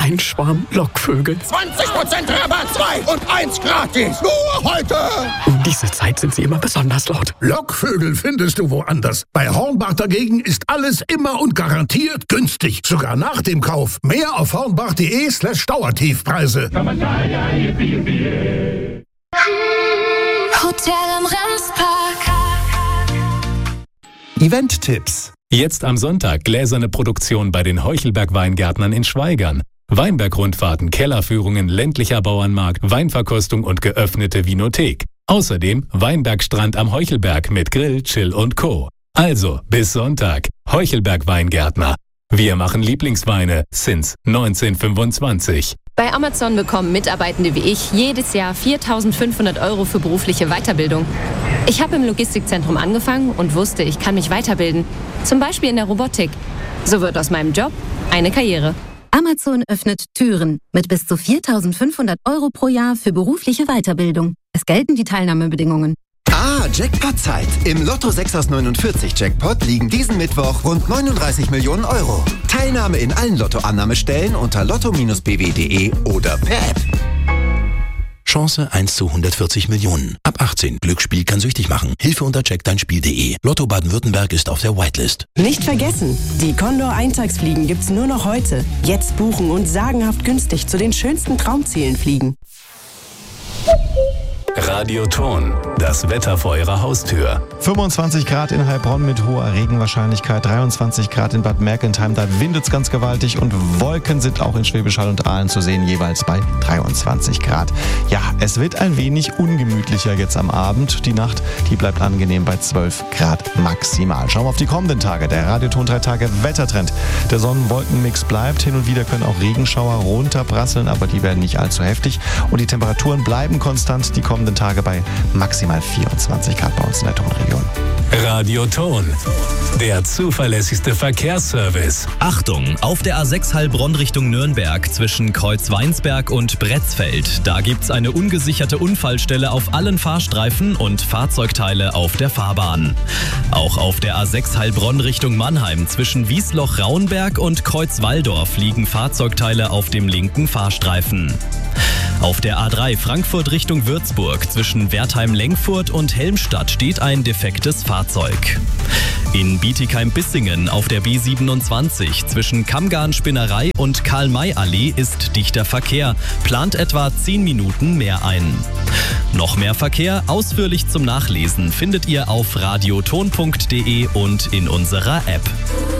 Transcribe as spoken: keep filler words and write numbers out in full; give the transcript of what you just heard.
ein Schwarm Lockvögel. zwanzig Prozent Rabatt, zwei und eins gratis. Nur heute. Um diese Zeit sind sie immer besonders laut. Lockvögel findest du woanders. Bei Hornbach dagegen ist alles immer und garantiert günstig. Sogar nach dem Kauf. Mehr auf hornbach.de slash Dauertiefpreise. Hotel am Ramspark. Event-Tipps. Jetzt am Sonntag gläserne Produktion bei den Heuchelberg-Weingärtnern in Schwaigern. Weinberg-Rundfahrten, Kellerführungen, ländlicher Bauernmarkt, Weinverkostung und geöffnete Vinothek. Außerdem Weinbergstrand am Heuchelberg mit Grill, Chill und Co. Also bis Sonntag. Heuchelberg-Weingärtner. Wir machen Lieblingsweine since neunzehnhundertfünfundzwanzig. Bei Amazon bekommen Mitarbeitende wie ich jedes Jahr viertausendfünfhundert Euro für berufliche Weiterbildung. Ich habe im Logistikzentrum angefangen und wusste, ich kann mich weiterbilden. Zum Beispiel in der Robotik. So wird aus meinem Job eine Karriere. Amazon öffnet Türen mit bis zu viertausendfünfhundert Euro pro Jahr für berufliche Weiterbildung. Es gelten die Teilnahmebedingungen. Ah, Jackpot-Zeit. Im Lotto sechs aus neunundvierzig Jackpot liegen diesen Mittwoch rund neununddreißig Millionen Euro. Teilnahme in allen Lottoannahmestellen unter lotto Bindestrich b w punkt d e oder per App. Chance eins zu hundertvierzig Millionen. Ab achtzehn. Glücksspiel kann süchtig machen. Hilfe unter check dein Spiel punkt de. Lotto Baden-Württemberg ist auf der Whitelist. Nicht vergessen, die Condor Eintagsfliegen gibt's nur noch heute. Jetzt buchen und sagenhaft günstig zu den schönsten Traumzielen fliegen. Radioton, das Wetter vor Ihrer Haustür. fünfundzwanzig Grad in Heilbronn mit hoher Regenwahrscheinlichkeit, dreiundzwanzig Grad in Bad Mergentheim, da windet's ganz gewaltig und Wolken sind auch in Schwäbisch Hall und Aalen zu sehen, jeweils bei dreiundzwanzig Grad. Ja, es wird ein wenig ungemütlicher jetzt am Abend. Die Nacht, die bleibt angenehm bei zwölf Grad maximal. Schauen wir auf die kommenden Tage. Der Radioton drei Tage Wettertrend. Der Sonnenwolkenmix bleibt. Hin und wieder können auch Regenschauer runterprasseln, aber die werden nicht allzu heftig. Und die Temperaturen bleiben konstant. Die kommenden Tage bei maximal vierundzwanzig Grad bei uns in der Tonregion. Radioton, der zuverlässigste Verkehrsservice. Achtung, auf der A sechs Heilbronn Richtung Nürnberg zwischen Kreuzweinsberg und Bretzfeld. Da gibt's eine ungesicherte Unfallstelle auf allen Fahrstreifen und Fahrzeugteile auf der Fahrbahn. Auch auf der A sechs Heilbronn Richtung Mannheim zwischen Wiesloch-Raunberg und Kreuzwaldorf liegen Fahrzeugteile auf dem linken Fahrstreifen. Auf der A drei Frankfurt Richtung Würzburg zwischen Wertheim-Lengfurt und Helmstadt steht ein defektes Fahrzeug. In Bietigheim-Bissingen auf der B siebenundzwanzig zwischen Kammgarn-Spinnerei und Karl-May-Allee ist dichter Verkehr, plant etwa zehn Minuten mehr ein. Noch mehr Verkehr, ausführlich zum Nachlesen, findet ihr auf radioton punkt de und in unserer App.